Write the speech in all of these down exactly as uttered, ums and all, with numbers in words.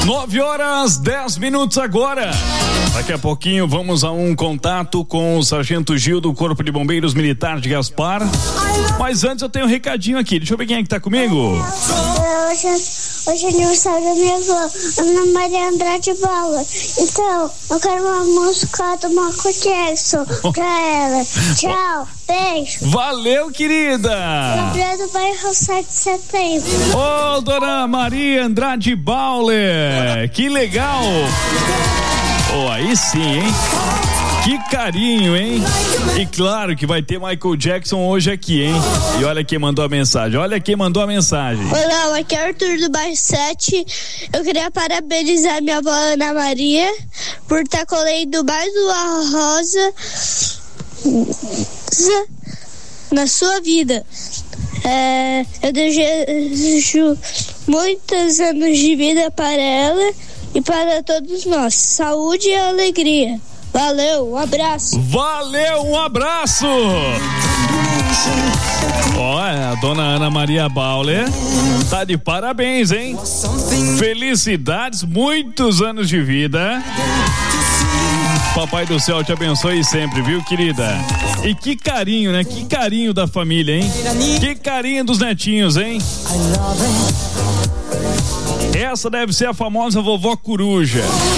Nove horas, dez minutos agora. Daqui a pouquinho vamos a um contato com o Sargento Gil do Corpo de Bombeiros Militar de Gaspar. Mas antes eu tenho um recadinho aqui. Deixa eu ver quem é que tá comigo. Hoje, hoje é aniversário da minha avó, Ana Maria Andrade Bauer. Então, eu quero uma música do Michael Jackson pra ela. Tchau, beijo. Valeu, querida. Gabriel do bairro sete de setembro. Ô, dona Maria Andrade Bauer, que legal. Oh, aí sim, hein? Que carinho, hein? E claro que vai ter Michael Jackson hoje aqui, hein? E olha quem mandou a mensagem, olha quem mandou a mensagem. Olá, aqui é Arthur do bairro sete. Eu queria parabenizar minha avó Ana Maria por estar colhendo mais uma rosa na sua vida. É, eu desejo muitos anos de vida para ela e para todos nós. Saúde e alegria. Valeu, um abraço. Valeu, um abraço. Olha, a dona Ana Maria Bauer tá de parabéns, hein? Felicidades, muitos anos de vida. Papai do céu te abençoe sempre, viu, querida? E que carinho, né? Que carinho da família, hein? Que carinho dos netinhos, hein? Essa deve ser a famosa vovó coruja.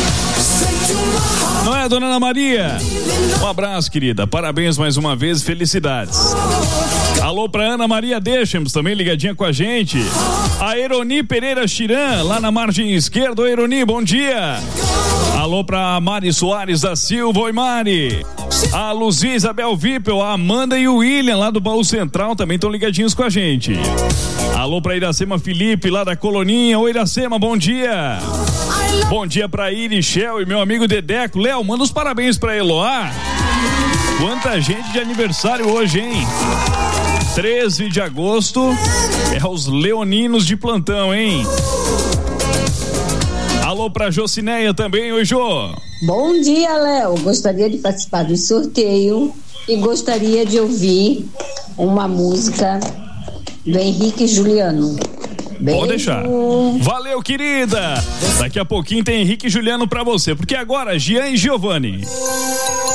Não é, dona Ana Maria? Um abraço, querida. Parabéns mais uma vez, felicidades. Alô pra Ana Maria Deixemos, também ligadinha com a gente. A Eroni Pereira Chiran, lá na margem esquerda. Ô, Eroni, bom dia. Alô pra Mari Soares da Silva. Oi, Mari. A Luzia Isabel Vipel, a Amanda e o William, lá do Baú Central, também estão ligadinhos com a gente. Alô pra Iracema Felipe, lá da Coloninha. Oi, Iracema, bom dia. Bom dia pra Iris, Shell e meu amigo Dedeco. Léo, manda os parabéns pra Eloá. Quanta gente de aniversário hoje, hein? treze de agosto, é os leoninos de plantão, hein? Alô pra Jocineia também, oi, Jô. Bom dia, Léo. Gostaria de participar do sorteio e gostaria de ouvir uma música do Henrique e Juliano. Beijo. Pode deixar. Valeu, querida. Daqui a pouquinho tem Henrique e Juliano pra você, porque agora Gian e Giovanni.